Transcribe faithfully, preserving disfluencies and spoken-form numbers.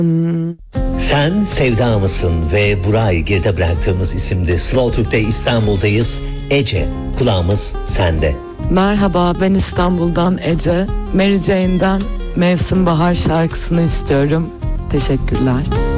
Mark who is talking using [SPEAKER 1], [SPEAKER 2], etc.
[SPEAKER 1] Sen Sevda mısın ve Buray'ı geride bıraktığımız isimde Slow Türk'te İstanbul'dayız. Ece, kulağımız sende.
[SPEAKER 2] Merhaba, ben İstanbul'dan Ece. Mary Jane'den Mevsim Bahar şarkısını istiyorum. Teşekkürler.